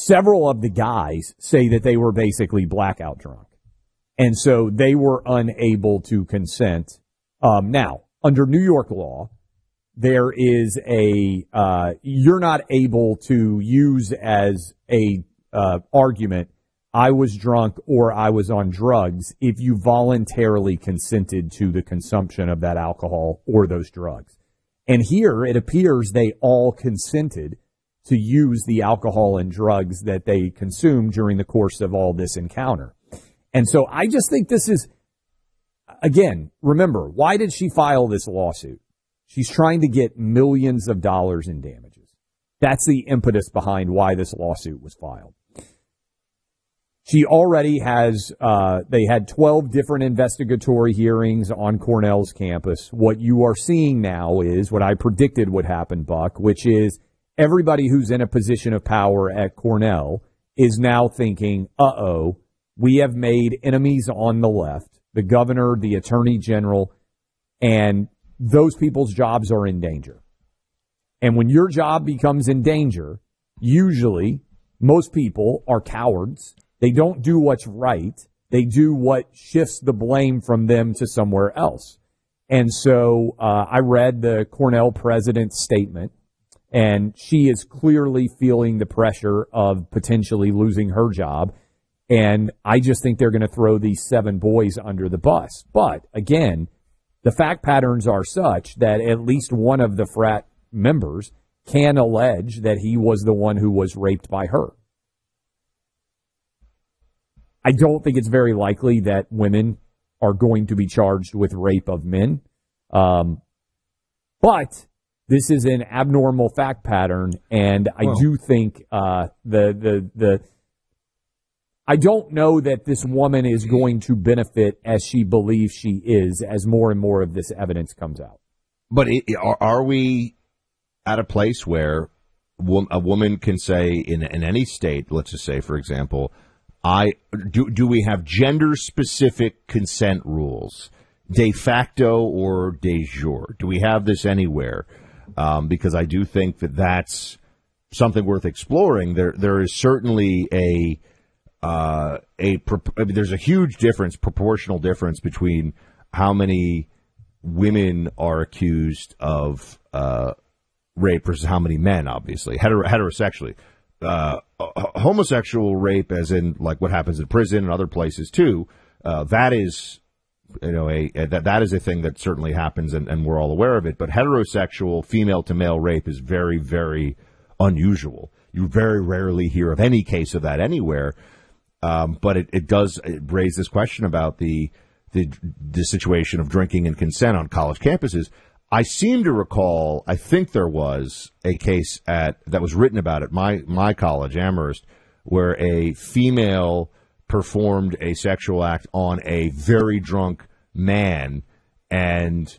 several of the guys say that they were basically blackout drunk. And so they were unable to consent. Now, under New York law, there is you're not able to use as a argument, I was drunk or I was on drugs, if you voluntarily consented to the consumption of that alcohol or those drugs. And here it appears they all consented to use the alcohol and drugs that they consumed during the course of all this encounter. And so I just think this is, again, remember, why did she file this lawsuit? She's trying to get millions of dollars in damages. That's the impetus behind why this lawsuit was filed. She already has, they had 12 different investigatory hearings on Cornell's campus. What you are seeing now is what I predicted would happen, Buck, which is everybody who's in a position of power at Cornell is now thinking, we have made enemies on the left, the governor, the attorney general, and those people's jobs are in danger. And when your job becomes in danger, usually most people are cowards. They don't do what's right. They do what shifts the blame from them to somewhere else. And so I read the Cornell president's statement, and she is clearly feeling the pressure of potentially losing her job. And I just think they're going to throw these 7 boys under the bus. But, again, the fact patterns are such that at least one of the frat members can allege that he was the one who was raped by her. I don't think it's very likely that women are going to be charged with rape of men. But this is an abnormal fact pattern, and I do think I don't know that this woman is going to benefit as she believes she is as more and more of this evidence comes out. But are we at a place where a woman can say in any state, let's just say, for example, do we have gender-specific consent rules, de facto or de jure? Do we have this anywhere? Because I do think that that's something worth exploring. There is certainly there's a huge difference, proportional difference between how many women are accused of rape versus how many men, obviously, heterosexually. Homosexual rape, as in like what happens in prison and other places too, that is, that is a thing that certainly happens, and we're all aware of it. But heterosexual female to male rape is very, very unusual. You very rarely hear of any case of that anywhere. But it does raise this question about the situation of drinking and consent on college campuses. I seem to recall, I think there was a case that was written about at my college, Amherst, where a female performed a sexual act on a very drunk man, and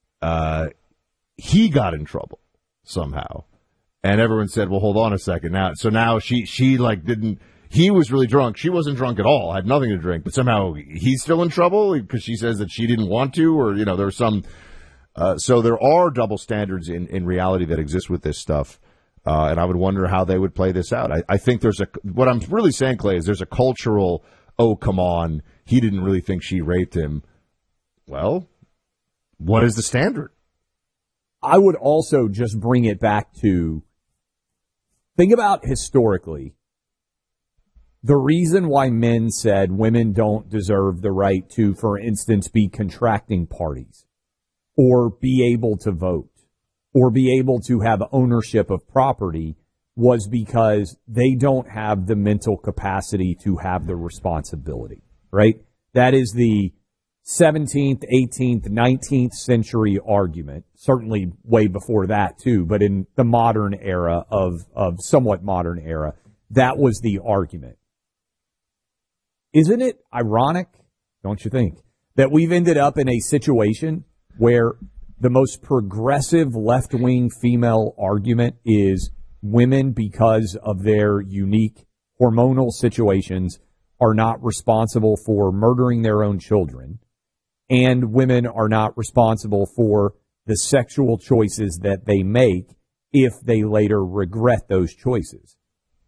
he got in trouble somehow. And everyone said, well, hold on a second. Now she like didn't. He was really drunk. She wasn't drunk at all, had nothing to drink. But somehow he's still in trouble because she says that she didn't want to, or, there's some. So there are double standards in reality that exist with this stuff. And I would wonder how they would play this out. I think what I'm really saying, Clay, is there's a cultural, oh, come on, he didn't really think she raped him. Well, what is the standard? I would also just bring it back to, think about historically. The reason why men said women don't deserve the right to, for instance, be contracting parties or be able to vote or be able to have ownership of property was because they don't have the mental capacity to have the responsibility, right? That is the 17th, 18th, 19th century argument, certainly way before that too, but in the modern era of somewhat modern era, that was the argument. Isn't it ironic, don't you think, that we've ended up in a situation where the most progressive left-wing female argument is women, because of their unique hormonal situations, are not responsible for murdering their own children, and women are not responsible for the sexual choices that they make if they later regret those choices.